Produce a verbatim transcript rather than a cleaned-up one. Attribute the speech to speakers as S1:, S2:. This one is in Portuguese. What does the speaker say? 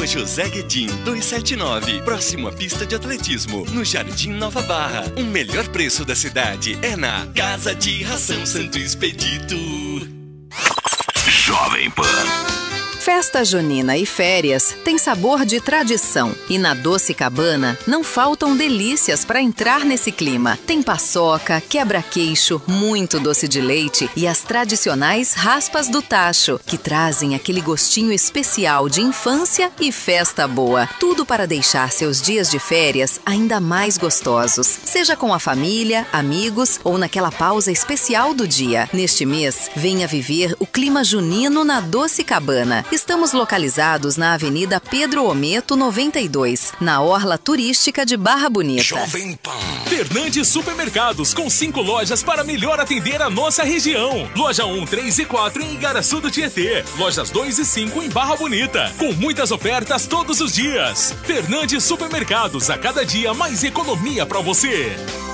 S1: Rua José Guedin, duzentos e setenta e nove, próximo à pista de atletismo, no Jardim Nova Barra. O melhor preço da cidade é na Casa de Ração Santo Expedito.
S2: Jovem Pan.
S3: Festa junina e férias tem sabor de tradição. E na Doce Cabana não faltam delícias para entrar nesse clima. Tem paçoca, quebra-queixo, muito doce de leite e as tradicionais raspas do tacho, que trazem aquele gostinho especial de infância e festa boa. Tudo para deixar seus dias de férias ainda mais gostosos. Seja com a família, amigos ou naquela pausa especial do dia. Neste mês, venha viver o clima junino na Doce Cabana. Estamos localizados na Avenida Pedro Ometo, noventa e dois, na Orla Turística de Barra Bonita.
S2: Jovem Pan.
S4: Fernandes Supermercados, com cinco lojas para melhor atender a nossa região. Loja um, três e quatro em Igaraçu do Tietê. Lojas dois e cinco em Barra Bonita. Com muitas ofertas todos os dias. Fernandes Supermercados, a cada dia mais economia para você.